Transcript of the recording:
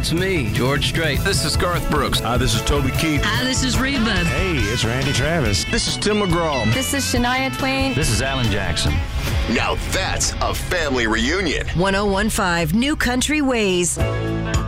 it's me, George Strait. This is Garth Brooks. Hi, this is Toby Keith. Hi, this is Reba. Hey, it's Randy Travis. This is Tim McGraw. This is Shania Twain. This is Alan Jackson. Now that's a family reunion. 1015 New Country Ways.